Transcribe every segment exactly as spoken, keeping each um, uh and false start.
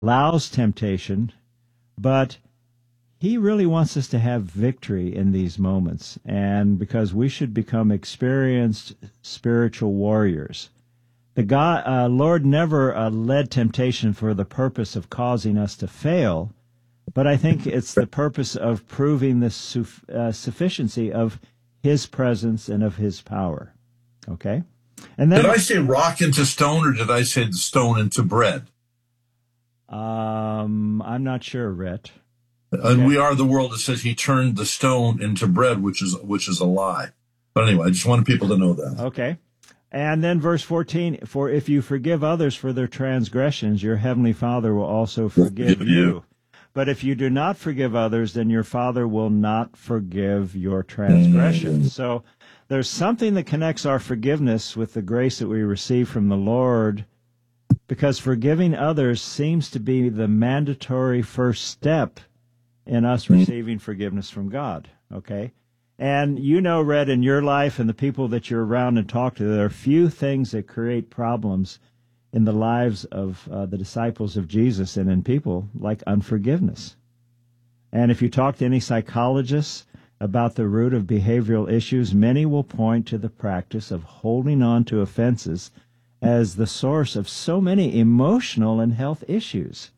allows temptation, but he really wants us to have victory in these moments, and because we should become experienced spiritual warriors. The God, uh, Lord never uh, led temptation for the purpose of causing us to fail, but I think it's the purpose of proving the su- uh, sufficiency of his presence and of his power. Okay? And then, did I say rock into stone, or did I say the stone into bread? Um, I'm not sure, Rhett. And Okay. we are the world that says he turned the stone into bread, which is which is a lie. But anyway, I just wanted people to know that. Okay. And then verse fourteen, for if you forgive others for their transgressions, your heavenly Father will also forgive Forgive you. you. But if you do not forgive others, then your Father will not forgive your transgressions. Mm. So there's something that connects our forgiveness with the grace that we receive from the Lord, because forgiving others seems to be the mandatory first step in us receiving forgiveness from God, okay? And you know, Red, in your life and the people that you're around and talk to, there are few things that create problems in the lives of uh, the disciples of Jesus and in people like unforgiveness. And if you talk to any psychologists about the root of behavioral issues, many will point to the practice of holding on to offenses as the source of so many emotional and health issues.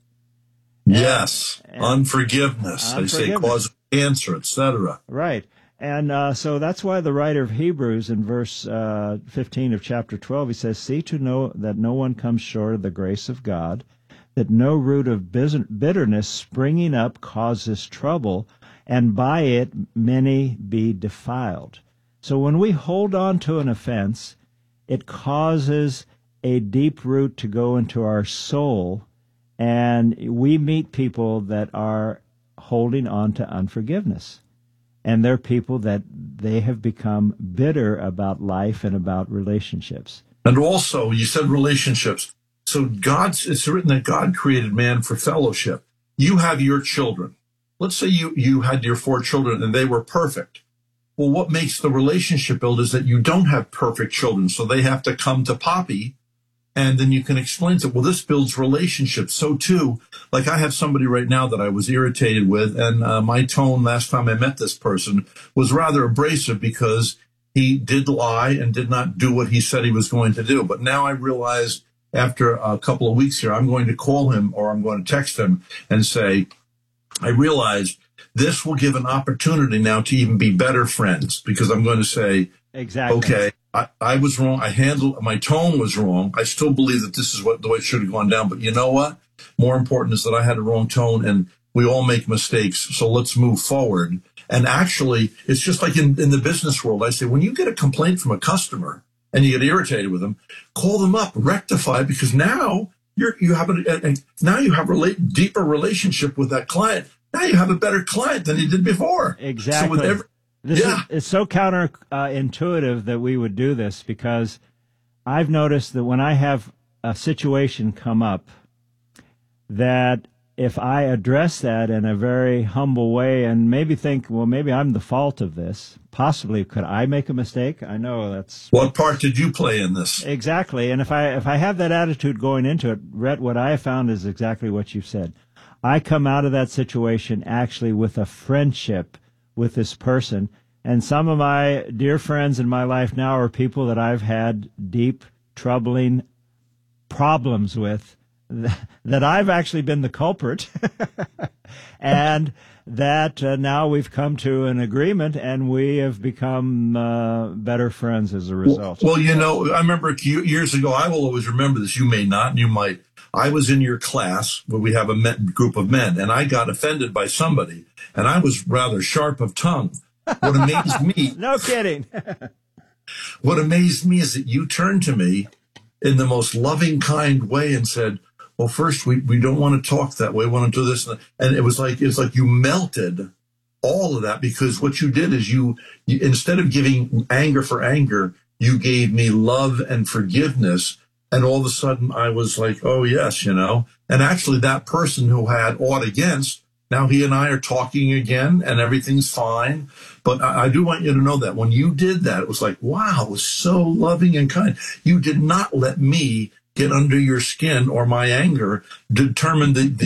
Yes, and, and unforgiveness. They say causes cancer, et cetera. Right. And uh, so that's why the writer of Hebrews in verse uh, fifteen of chapter twelve, he says, see to know that no one comes short of the grace of God, that no root of bitterness springing up causes trouble, and by it many be defiled. So when we hold on to an offense, it causes a deep root to go into our soul, and we meet people that are holding on to unforgiveness. And they're people that they have become bitter about life and about relationships. And also, you said relationships. So God's, it's written that God created man for fellowship. You have your children. Let's say you, you had your four children and they were perfect. Well, what makes the relationship build is that you don't have perfect children. So they have to come to Poppy, and then you can explain to, well, this builds relationships. So too, like I have somebody right now that I was irritated with, and uh, my tone last time I met this person was rather abrasive because he did lie and did not do what he said he was going to do. But now I realize after a couple of weeks here, I'm going to call him or I'm going to text him and say, I realized this will give an opportunity now to even be better friends, because I'm going to say, exactly. Okay, I, I was wrong. I handled, my tone was wrong. I still believe that this is what the way it should have gone down. But you know what? More important is that I had a wrong tone, and we all make mistakes. So let's move forward. And actually, it's just like in, in the business world. I say, when you get a complaint from a customer and you get irritated with them, call them up, rectify, because now you're, you have a, a now you have a relate, deeper relationship with that client. Now you have a better client than you did before. Exactly. So with every, This yeah. is, it's so counterintuitive uh, that we would do this, because I've noticed that when I have a situation come up, that if I address that in a very humble way and maybe think, well, maybe I'm the fault of this, possibly could I make a mistake? I know that's... What part did you play in this? Exactly. And if I if I have that attitude going into it, Rhett, what I have found is exactly what you said. I come out of that situation actually with a friendship with this person. And some of my dear friends in my life now are people that I've had deep, troubling problems with, that I've actually been the culprit, and that uh, now we've come to an agreement, and we have become uh, better friends as a result. Well, you know, I remember years ago, I will always remember this, you may not, and you might. I was in your class where we have a men, group of men, and I got offended by somebody, and I was rather sharp of tongue. What amazed me... No kidding. What amazed me is that you turned to me in the most loving, kind way and said, well, first, we, we don't want to talk that way. We want to do this. And it was like, it's like you melted all of that, because what you did is you, you, instead of giving anger for anger, you gave me love and forgiveness. And all of a sudden I was like, oh, yes, you know, and actually that person who had aught against, now he and I are talking again and everything's fine. But I, I do want you to know that when you did that, it was like, wow, it was so loving and kind. You did not let me get under your skin or my anger determine the,